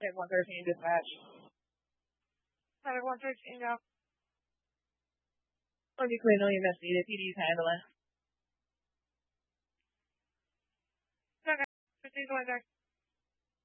Tech 113 dispatch. Medic 113, go. On you clear, no investigated. PD's handling. Okay. 15 going there.